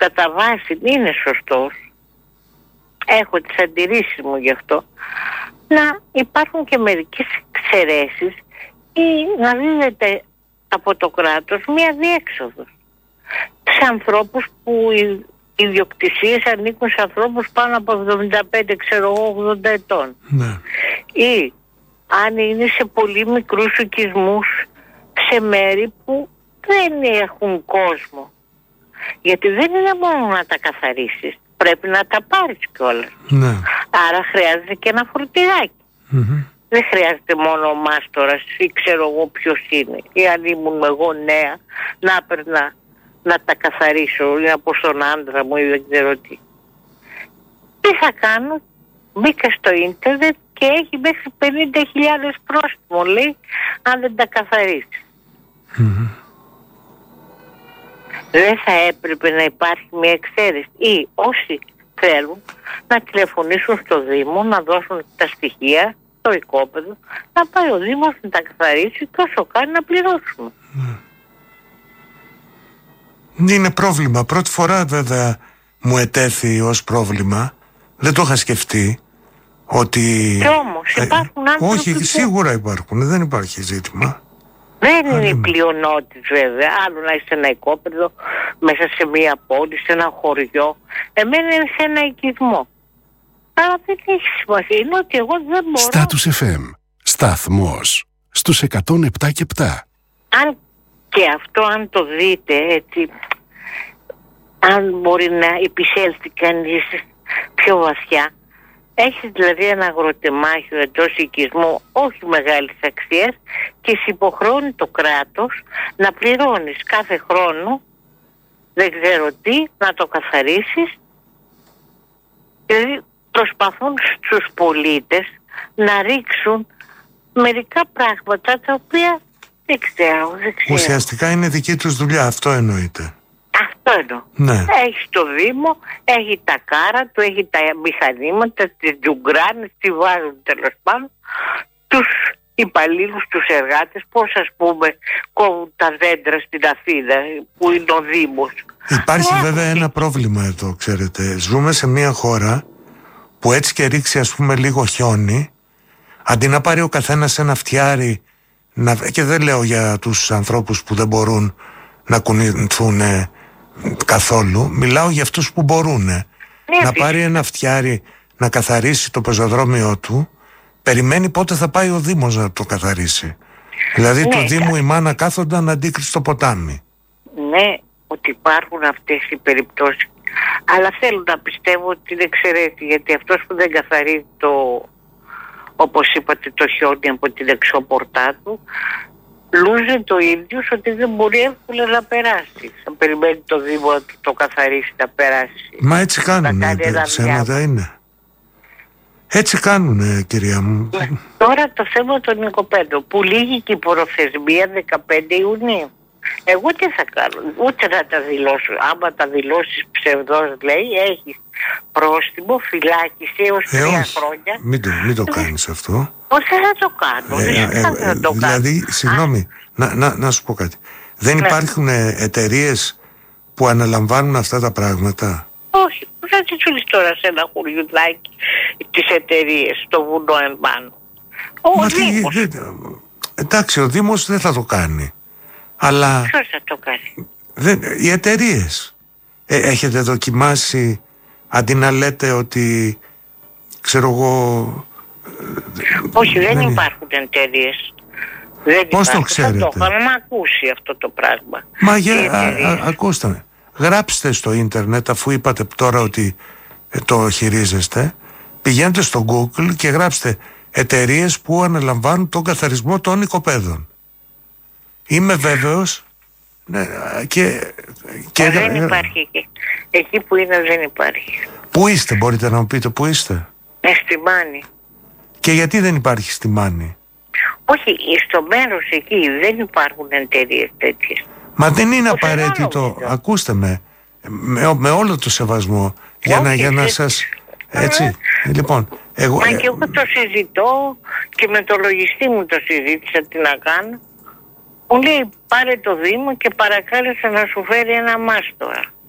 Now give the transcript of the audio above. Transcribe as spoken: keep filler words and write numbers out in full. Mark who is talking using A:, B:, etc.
A: κατά βάση είναι σωστός, έχω τις αντιρρήσεις μου γι' αυτό, να υπάρχουν και μερικές εξαιρέσεις ή να δίδεται από το κράτος μία διέξοδος σε ανθρώπους που οι ιδιοκτησίες ανήκουν σε ανθρώπους πάνω από εβδομήντα πέντε, ξέρω εγώ, ογδόντα ετών.
B: Ναι.
A: Ή αν είναι σε πολύ μικρούς οικισμούς, σε μέρη που δεν έχουν κόσμο. Γιατί δεν είναι μόνο να τα καθαρίσεις, πρέπει να τα πάρεις κιόλας.
B: Ναι.
A: Άρα χρειάζεται και ένα φορτηγάκι. Mm-hmm. Δεν χρειάζεται μόνο ο μάστορας ή ξέρω εγώ ποιος είναι. Ή αν ήμουν εγώ νέα, να έπαιρνα να τα καθαρίσω ή να πω στον άντρα μου ή δεν ξέρω τι. Τι θα κάνω? Μπήκα στο ίντερνετ και έχει μέχρι πενήντα χιλιάδες πρόστιμο, λέει, αν δεν τα καθαρίσει. Mm-hmm. Δεν θα έπρεπε να υπάρχει μια εξαίρεση ή όσοι θέλουν να τηλεφωνήσουν στο Δήμο, να δώσουν τα στοιχεία στο οικόπεδο, να πάει ο Δήμος να τα καθαρίσει και όσο κάνει να πληρώσουμε. Mm.
B: Είναι πρόβλημα. Πρώτη φορά βέβαια μου ετέθη ως πρόβλημα. Δεν το είχα σκεφτεί ότι...
A: Και όμως υπάρχουν άνθρωποι...
B: Όχι,
A: που...
B: σίγουρα υπάρχουν. Δεν υπάρχει ζήτημα.
A: Δεν είναι η πλειονότητα βέβαια. Άλλο να είσαι σε ένα οικόπεδο, μέσα σε μια πόλη, σε ένα χωριό. Εμένα είναι σε ένα οικισμό. Αλλά δεν έχει σημασία. Είναι ότι εγώ δεν μπορώ...
C: Στάτους εφ εμ. Σταθμός. Στους εκατόν επτά και επτά.
A: Αν και αυτό, αν το δείτε έτσι, αν μπορεί να επισέλθει κανείς πιο βαθιά, έχει δηλαδή ένα αγροτεμάχιο εντός οικισμού όχι μεγάλης αξίας και σε υποχρεώνει το κράτος να πληρώνεις κάθε χρόνο, δεν ξέρω τι, να το καθαρίσεις. Δηλαδή προσπαθούν στους πολίτες να ρίξουν μερικά πράγματα τα οποία δεν ξέρω, δεν ξέρω.
B: Ουσιαστικά είναι δική τους δουλειά, αυτό εννοείται.
A: Αυτό εννοώ.
B: Ναι.
A: Έχει το Δήμο, έχει τα κάρα του, έχει τα μηχανήματα, τις τζουγκράνες, τι βάζουν τέλος πάντων, τους υπαλλήλους, τους εργάτες, πώς ας πούμε κόβουν τα δέντρα στην Αθήνα που είναι ο Δήμος.
B: Υπάρχει βέβαια ένα πρόβλημα εδώ, ξέρετε. Ζούμε σε μια χώρα που έτσι και ρίξει ας πούμε λίγο χιόνι, αντί να πάρει ο καθένας ένα φτιάρι, να... και δεν λέω για τους ανθρώπους που δεν μπορούν να κουνηθούν καθόλου, μιλάω για αυτούς που μπορούν, ναι, να πάρει ένα φτιάρι να καθαρίσει το πεζοδρόμιο του, περιμένει πότε θα πάει ο Δήμος να το καθαρίσει. Δηλαδή ναι, του Δήμου η μάνα κάθονταν αντίκριση στο ποτάμι.
A: Ναι, ότι υπάρχουν αυτές οι περιπτώσεις, αλλά θέλω να πιστεύω ότι δεν εξαιρέτη, γιατί αυτός που δεν καθαρίζει το, όπως είπατε, το χιόνι από την εξώπορτά του, λούζει το ίδιος ότι δεν μπορεί εύκολα να περάσει. Θα περιμένει το Δήμο να το καθαρίσει, να περάσει.
B: Μα έτσι κάνουνε, ψέματα είναι. Έτσι κάνουνε, κυρία μου.
A: Τώρα το θέμα των οικοπαίδων, που λύγει και η προθεσμία δεκαπέντε Ιουνίου. Εγώ τι θα κάνω, ούτε να τα δηλώσω. Άμα τα δηλώσεις ψευδός, λέει, έχεις πρόστιμο, φυλάκιση έως
B: ε,
A: τρία
B: όχι.
A: χρόνια.
B: Μην το, μην το κάνεις αυτό.
A: Πώς θα το κάνω,
B: ε,
A: δεν
B: ε,
A: θα
B: ε,
A: το
B: δηλαδή,
A: κάνω.
B: συγγνώμη, να, να, να σου πω κάτι. Δεν
A: ναι. υπάρχουν
B: εταιρείες που αναλαμβάνουν αυτά τα πράγματα?
A: Όχι, πώς θα τις βρεις τώρα σε ένα χωριουδάκι τις εταιρείες, στο βουνό εμπάνω. Ο
B: Μα
A: Δήμος.
B: Τι, δε, εντάξει, ο Δήμος δεν θα το κάνει. Αλλά
A: ποιος θα το κάνει?
B: Δεν, οι εταιρείες. Ε, έχετε δοκιμάσει, αντί να λέτε ότι, ξέρω εγώ...
A: Όχι, δεν, δεν υπάρχουν εταιρείες. Δεν
B: Πώς
A: υπάρχουν.
B: το ξέρετε?
A: Θα το είχαμε ακούσει αυτό το πράγμα.
B: Μα για, α, α, ακούστε με. Γράψτε στο ίντερνετ, αφού είπατε τώρα ότι ε, το χειρίζεστε, πηγαίνετε στο Google και γράψτε εταιρείες που αναλαμβάνουν τον καθαρισμό των οικοπαίδων. Είμαι βέβαιος. Ναι, και, και,
A: δεν υπάρχει εκεί. Εκεί που είναι δεν υπάρχει.
B: Πού είστε, μπορείτε να μου πείτε πού είστε?
A: Ε, στη Μάνη.
B: Και γιατί δεν υπάρχει στη Μάνη?
A: Όχι, στο μέρος εκεί δεν υπάρχουν εταιρείες τέτοιες.
B: Μα δεν είναι απαραίτητο, ακούστε με, με, με όλο το σεβασμό, για
A: όχι,
B: να, για να σας... Έτσι, λοιπόν... Εγώ,
A: Μα και εγώ το συζητώ και με το λογιστή μου το συζήτησα, τι να κάνω. Μου λέει πάρε το Δήμο και παρακάλεσε να σου φέρει ένα μάστορα.